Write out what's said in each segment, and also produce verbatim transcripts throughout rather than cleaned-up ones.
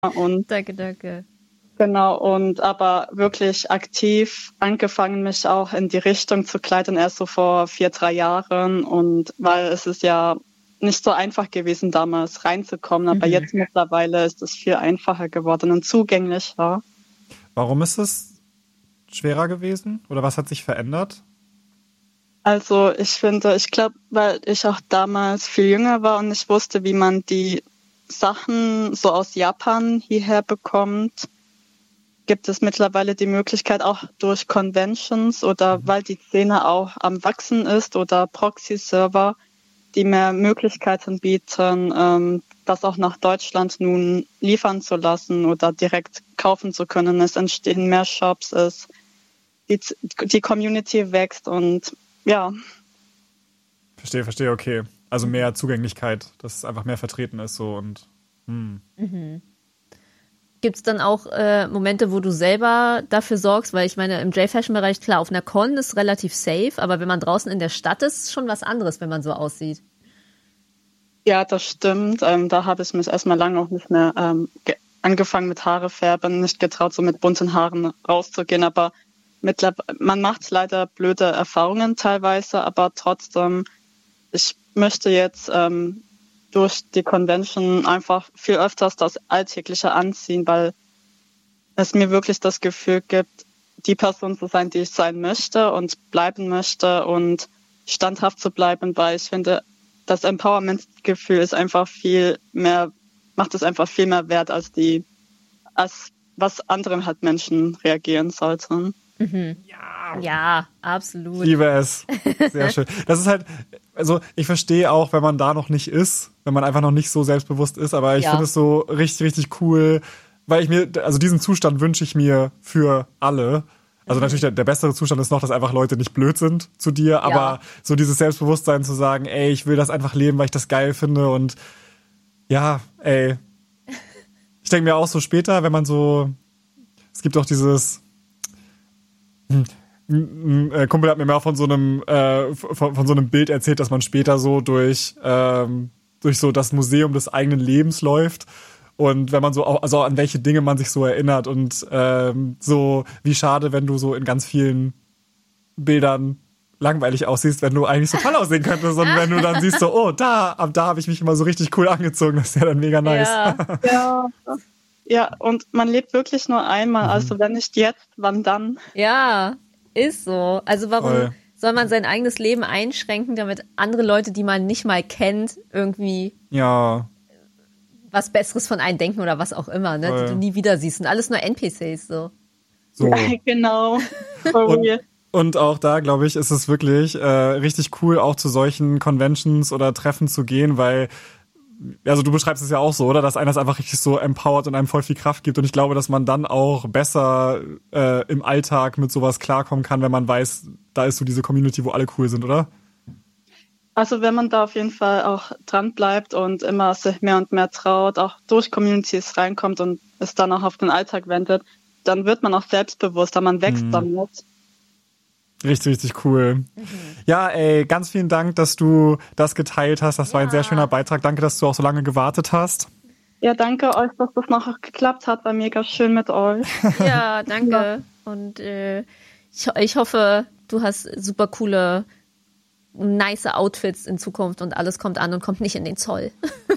Und danke, danke. Genau, und aber wirklich aktiv angefangen, mich auch in die Richtung zu kleidern, erst so vor vier, drei Jahren. Und weil es ist ja nicht so einfach gewesen, damals reinzukommen, aber mhm. jetzt mittlerweile ist es viel einfacher geworden und zugänglicher. Warum ist es schwerer gewesen? Oder was hat sich verändert? Also ich finde, ich glaube, weil ich auch damals viel jünger war und ich wusste, wie man die Sachen so aus Japan hierher bekommt, gibt es mittlerweile die Möglichkeit, auch durch Conventions oder mhm. weil die Szene auch am Wachsen ist oder Proxy-Server, die mehr Möglichkeiten bieten, ähm, das auch nach Deutschland nun liefern zu lassen oder direkt kaufen zu können. Es entstehen mehr Shops, es, die, die Community wächst und ja. Verstehe, verstehe, okay. Also mehr Zugänglichkeit, dass es einfach mehr vertreten ist so und hm. Mhm. Gibt es dann auch äh, Momente, wo du selber dafür sorgst? Weil ich meine, im J-Fashion-Bereich, klar, auf einer Con ist relativ safe, aber wenn man draußen in der Stadt ist, ist schon was anderes, wenn man so aussieht. Ja, das stimmt. Ähm, da habe ich mich erstmal lange auch nicht mehr ähm, ge- angefangen mit Haare färben, nicht getraut, so mit bunten Haaren rauszugehen. Aber mittlerweile, man macht leider blöde Erfahrungen teilweise, aber trotzdem, ich möchte jetzt ähm, durch die Convention einfach viel öfters das Alltägliche anziehen, weil es mir wirklich das Gefühl gibt, die Person zu sein, die ich sein möchte und bleiben möchte und standhaft zu bleiben, weil ich finde, das Empowerment-Gefühl ist einfach viel mehr, macht es einfach viel mehr wert als die, als was anderen halt Menschen reagieren sollten. Mhm. Ja, ja, absolut. Ich liebe es. Sehr schön. Das ist halt, also ich verstehe auch, wenn man da noch nicht ist, wenn man einfach noch nicht so selbstbewusst ist, aber ich ja. finde es so richtig, richtig cool, weil ich mir, also diesen Zustand wünsche ich mir für alle. Also mhm. natürlich der, der bessere Zustand ist noch, dass einfach Leute nicht blöd sind zu dir, aber ja. so dieses Selbstbewusstsein zu sagen, ey, ich will das einfach leben, weil ich das geil finde und ja, ey. Ich denke mir auch so später, wenn man so, es gibt auch dieses, ein Kumpel hat mir mal von so einem äh, von, von so einem Bild erzählt, dass man später so durch ähm, durch so das Museum des eigenen Lebens läuft und wenn man so auch, also an welche Dinge man sich so erinnert und ähm, so wie schade, wenn du so in ganz vielen Bildern langweilig aussiehst, wenn du eigentlich so toll aussehen könntest und wenn du dann siehst so, oh, da, ab da habe ich mich immer so richtig cool angezogen, das ist ja dann mega nice. Ja, ja. Ja, und man lebt wirklich nur einmal, mhm. also wenn nicht jetzt, wann dann? Ja, ist so. Also warum Voll. soll man sein eigenes Leben einschränken, damit andere Leute, die man nicht mal kennt, irgendwie ja. was Besseres von einem denken oder was auch immer, ne, Voll. die du nie wieder siehst und alles nur N P Cs so. So. Ja, genau. und, und auch da, glaube ich, ist es wirklich äh, richtig cool, auch zu solchen Conventions oder Treffen zu gehen, weil also du beschreibst es ja auch so, oder? Dass einer es einfach richtig so empowert und einem voll viel Kraft gibt. Und ich glaube, dass man dann auch besser äh, im Alltag mit sowas klarkommen kann, wenn man weiß, da ist so diese Community, wo alle cool sind, oder? Also wenn man da auf jeden Fall auch dran bleibt und immer sich mehr und mehr traut, auch durch Communities reinkommt und es dann auch auf den Alltag wendet, dann wird man auch selbstbewusster, man wächst mhm. damit. Richtig, richtig cool. Mhm. Ja, ey, ganz vielen Dank, dass du das geteilt hast. Das ja. war ein sehr schöner Beitrag. Danke, dass du auch so lange gewartet hast. Ja, danke euch, dass das noch geklappt hat. War mega schön mit euch. Ja, danke. Ja. Und äh, ich, ich hoffe, du hast super coole, nice Outfits in Zukunft und alles kommt an und kommt nicht in den Zoll.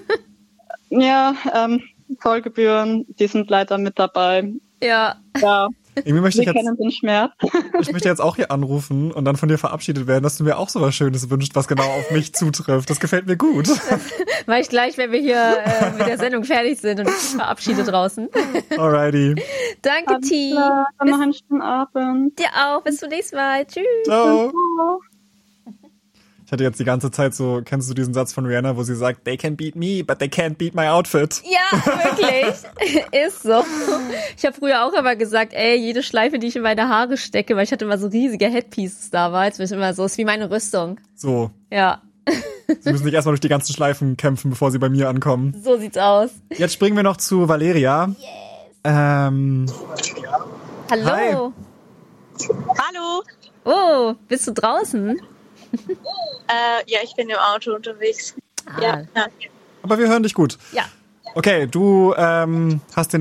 Ja, ähm, Zollgebühren, die sind leider mit dabei. Ja. Ja. Irgendwie möchte Wir ich kennen jetzt, den Schmerz. Ich möchte jetzt auch hier anrufen und dann von dir verabschiedet werden, dass du mir auch so was Schönes wünschst, was genau auf mich zutrifft. Das gefällt mir gut. Mach ich gleich, wenn wir hier äh, mit der Sendung fertig sind und ich dich verabschiede draußen. Alrighty. Danke, T. Dann noch einen schönen Abend. Dir auch. Bis zum nächsten Mal. Tschüss. Ciao. Ich hatte jetzt die ganze Zeit so, kennst du diesen Satz von Rihanna, wo sie sagt, they can beat me, but they can't beat my outfit? Ja, wirklich. Ist so. Ich habe früher auch immer gesagt, ey, jede Schleife, die ich in meine Haare stecke, weil ich hatte immer so riesige Headpieces damals, weil ich immer so, ist wie meine Rüstung. So. Ja. Sie müssen nicht erstmal durch die ganzen Schleifen kämpfen, bevor sie bei mir ankommen. So sieht's aus. Jetzt springen wir noch zu Valeria. Yes. Ähm. Hallo. Hi. Hallo. Oh, bist du draußen? Äh, ja, ich bin im Auto unterwegs. Ah. Ja, ja. Aber wir hören dich gut. Ja. Okay, du ähm, hast den